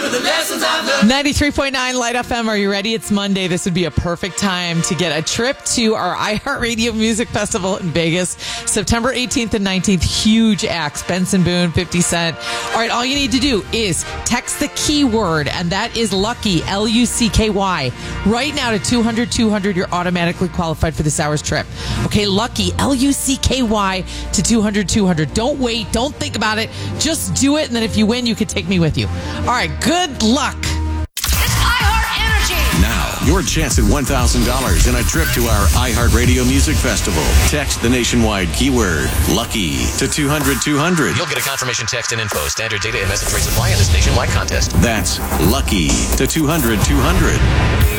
the lessons I've learned. 93.9 Light FM. Are you ready? It's Monday. This would be a perfect time to get a trip to our iHeartRadio Music Festival in Vegas, September 18th and 19th. Huge acts. Benson Boone, 50 Cent. All right, all you need to do is text the keyword, and that is Lucky, Lucky, right now to 200-200. You're automatically qualified for this hour's trip. Okay, Lucky, Lucky, to 200-200. Don't wait. Don't think about it. Just do it, and then if you win, you can take me with you. All right, good luck. It's iHeart Energy. Now, your chance at $1,000 and a trip to our iHeartRadio Music Festival. Text the nationwide keyword Lucky to 200-200. You'll get a confirmation text and info. Standard data and message rates apply in this nationwide contest. That's Lucky to 200-200.